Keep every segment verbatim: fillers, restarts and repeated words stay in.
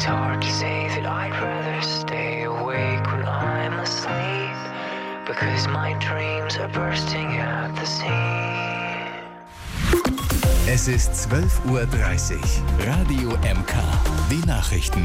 It's hard to say that I'd rather stay awake when I'm asleep, because my dreams are bursting at the seams. Es ist zwölf Uhr dreißig. Radio M K. Die Nachrichten.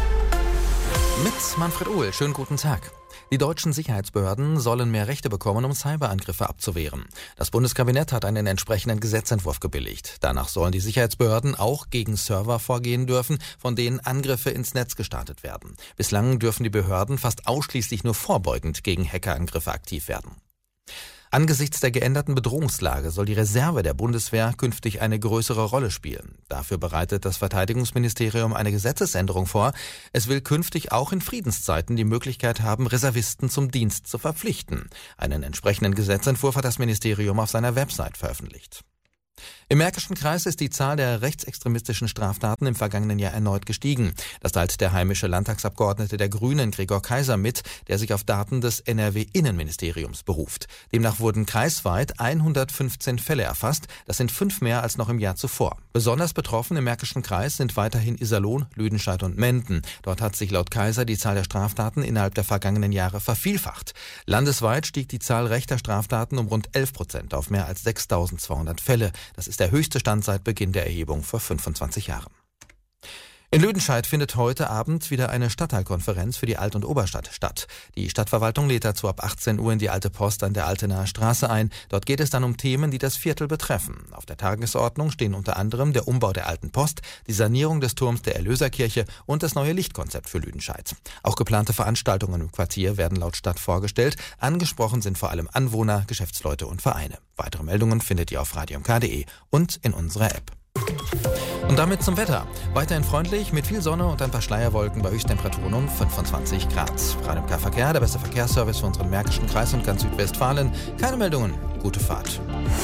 Mit Manfred Uhl. Schönen guten Tag. Die deutschen Sicherheitsbehörden sollen mehr Rechte bekommen, um Cyberangriffe abzuwehren. Das Bundeskabinett hat einen entsprechenden Gesetzentwurf gebilligt. Danach sollen die Sicherheitsbehörden auch gegen Server vorgehen dürfen, von denen Angriffe ins Netz gestartet werden. Bislang dürfen die Behörden fast ausschließlich nur vorbeugend gegen Hackerangriffe aktiv werden. Angesichts der geänderten Bedrohungslage soll die Reserve der Bundeswehr künftig eine größere Rolle spielen. Dafür bereitet das Verteidigungsministerium eine Gesetzesänderung vor. Es will künftig auch in Friedenszeiten die Möglichkeit haben, Reservisten zum Dienst zu verpflichten. Einen entsprechenden Gesetzentwurf hat das Ministerium auf seiner Website veröffentlicht. Im Märkischen Kreis ist die Zahl der rechtsextremistischen Straftaten im vergangenen Jahr erneut gestiegen. Das teilt der heimische Landtagsabgeordnete der Grünen, Gregor Kaiser, mit, der sich auf Daten des N R W-Innenministeriums beruft. Demnach wurden kreisweit hundertfünfzehn Fälle erfasst. Das sind fünf mehr als noch im Jahr zuvor. Besonders betroffen im Märkischen Kreis sind weiterhin Iserlohn, Lüdenscheid und Menden. Dort hat sich laut Kaiser die Zahl der Straftaten innerhalb der vergangenen Jahre vervielfacht. Landesweit stieg die Zahl rechter Straftaten um rund elf Prozent auf mehr als sechstausendzweihundert Fälle. Das ist der höchste Stand seit Beginn der Erhebung vor fünfundzwanzig Jahren. In Lüdenscheid findet heute Abend wieder eine Stadtteilkonferenz für die Alt- und Oberstadt statt. Die Stadtverwaltung lädt dazu ab achtzehn Uhr in die Alte Post an der Altenaer Straße ein. Dort geht es dann um Themen, die das Viertel betreffen. Auf der Tagesordnung stehen unter anderem der Umbau der Alten Post, die Sanierung des Turms der Erlöserkirche und das neue Lichtkonzept für Lüdenscheid. Auch geplante Veranstaltungen im Quartier werden laut Stadt vorgestellt. Angesprochen sind vor allem Anwohner, Geschäftsleute und Vereine. Weitere Meldungen findet ihr auf radio m k punkt d e und in unserer App. Und damit zum Wetter. Weiterhin freundlich, mit viel Sonne und ein paar Schleierwolken bei Höchsttemperaturen um fünfundzwanzig Grad. Radio M K Verkehr, der beste Verkehrsservice für unseren Märkischen Kreis und ganz Südwestfalen. Keine Meldungen, gute Fahrt.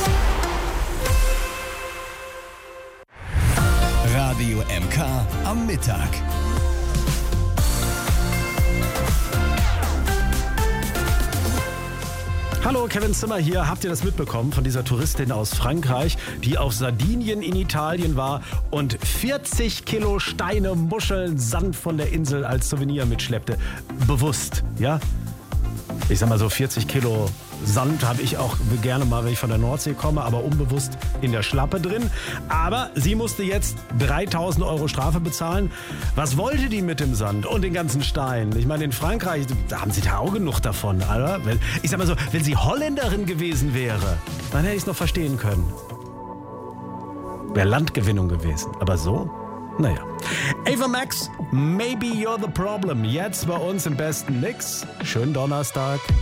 Radio M K am Mittag. Hallo, Kevin Zimmer hier. Habt ihr das mitbekommen von dieser Touristin aus Frankreich, die auf Sardinien in Italien war und vierzig Kilo Steine, Muscheln, Sand von der Insel als Souvenir mitschleppte? Bewusst, ja? Ich sag mal so, vierzig Kilo Sand habe ich auch gerne mal, wenn ich von der Nordsee komme, aber unbewusst in der Schlappe drin. Aber sie musste jetzt dreitausend Euro Strafe bezahlen. Was wollte die mit dem Sand und den ganzen Steinen? Ich meine, in Frankreich, da haben sie da auch genug davon, oder? Ich sag mal so, wenn sie Holländerin gewesen wäre, dann hätte ich es noch verstehen können. Wäre Landgewinnung gewesen. Aber so? Naja. Ava Max, Maybe You're the Problem. Jetzt bei uns im besten Mix. Schönen Donnerstag.